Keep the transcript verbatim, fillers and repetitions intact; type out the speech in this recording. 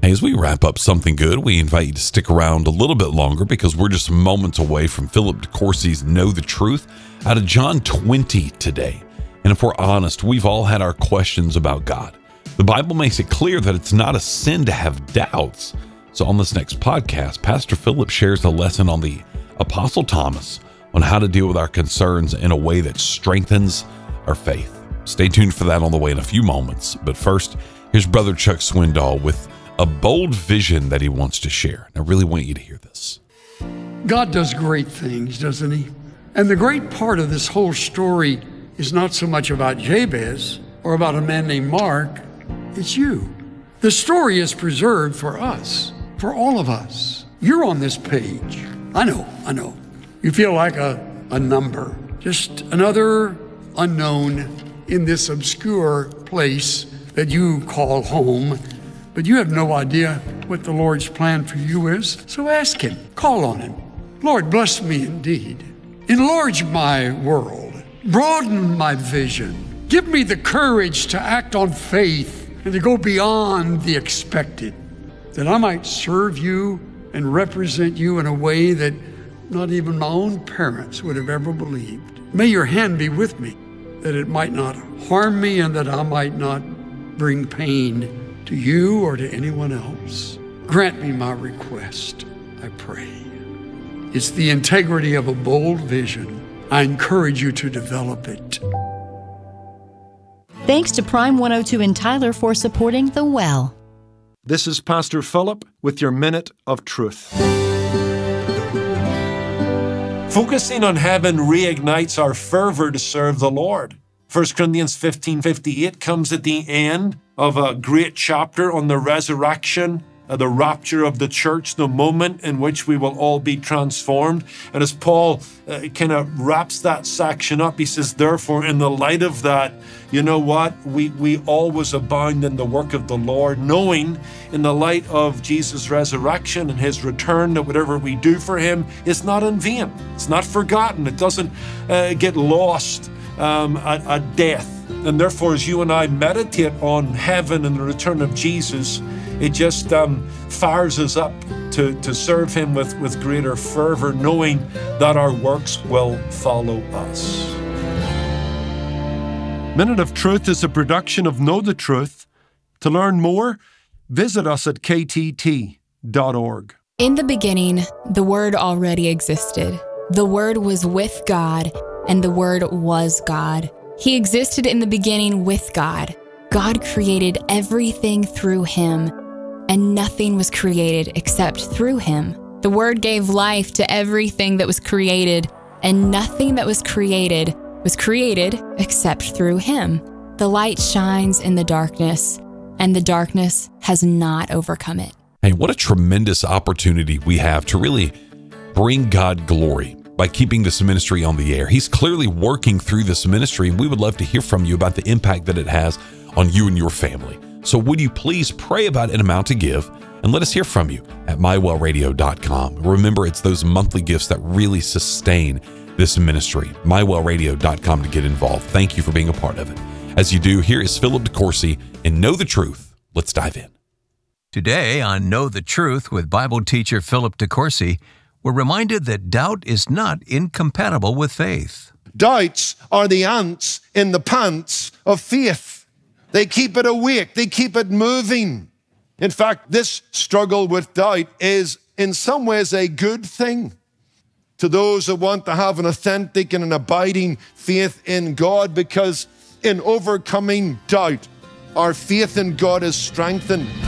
Hey, as we wrap up something good, we invite you to stick around a little bit longer because we're just moments away from Philip DeCourcy's Know the Truth out of John twenty today. And if we're honest, we've all had our questions about God. The Bible makes it clear that it's not a sin to have doubts. So on this next podcast, Pastor Philip shares a lesson on the Apostle Thomas on how to deal with our concerns in a way that strengthens our faith. Stay tuned for that on the way in a few moments. But first, here's Brother Chuck Swindoll with a bold vision that he wants to share. I really want you to hear this. God does great things, doesn't he? And the great part of this whole story is not so much about Jabez or about a man named Mark. It's you. The story is preserved for us, for all of us. You're on this page. I know, I know. You feel like a, a number, just another unknown in this obscure place that you call home. But you have no idea what the Lord's plan for you is. So ask him, call on him. Lord, bless me indeed. Enlarge my world. Broaden my vision. Give me the courage to act on faith and to go beyond the expected, that I might serve you and represent you in a way that not even my own parents would have ever believed. May your hand be with me, that it might not harm me and that I might not bring pain to you or to anyone else. Grant me my request, I pray. It's the integrity of a bold vision. I encourage you to develop it. Thanks to Prime one oh two in Tyler for supporting The Well. This is Pastor Philip with your Minute of Truth. Focusing on heaven reignites our fervor to serve the Lord. First Corinthians fifteen fifty-eight comes at the end of a great chapter on the resurrection, uh, the rapture of the church, the moment in which we will all be transformed. And as Paul uh, kind of wraps that section up, he says, therefore, in the light of that, you know what? We, we always abound in the work of the Lord, knowing in the light of Jesus' resurrection and his return that whatever we do for him is not in vain. It's not forgotten. It doesn't uh, get lost um, at, at death. And therefore, as you and I meditate on heaven and the return of Jesus, it just um, fires us up to, to serve him with, with greater fervor, knowing that our works will follow us. Minute of Truth is a production of Know the Truth. To learn more, visit us at k t t dot org. In the beginning, the Word already existed. The Word was with God, and the Word was God. He existed in the beginning with God. God created everything through him, and nothing was created except through him. The Word gave life to everything that was created, and nothing that was created was created except through him. The light shines in the darkness, and the darkness has not overcome it. Hey, what a tremendous opportunity we have to really bring God glory by keeping this ministry on the air. He's clearly working through this ministry, and we would love to hear from you about the impact that it has on you and your family. So would you please pray about an amount to give and let us hear from you at my well radio dot com. Remember, it's those monthly gifts that really sustain this ministry. my well radio dot com to get involved. Thank you for being a part of it. As you do, here is Philip DeCourcy and Know the Truth. Let's dive in. Today on Know the Truth with Bible teacher Philip DeCourcy, we're reminded that doubt is not incompatible with faith. Doubts are the ants in the pants of faith. They keep it awake. They keep it moving. In fact, this struggle with doubt is in some ways a good thing to those who want to have an authentic and an abiding faith in God, because in overcoming doubt, our faith in God is strengthened.